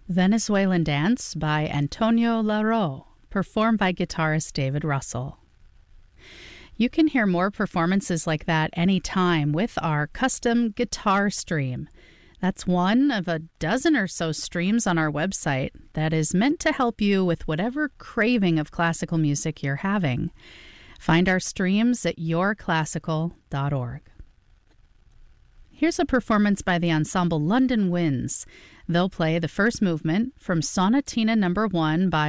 Venezuelan Dance by Antonio Larroux, performed by guitarist David Russell. You can hear more performances like that anytime with our custom guitar stream. That's one of a dozen or so streams on our website that is meant to help you with whatever craving of classical music you're having. Find our streams at yourclassical.org. Here's a performance by the ensemble London Winds. They'll play the first movement from Sonatina No. 1 by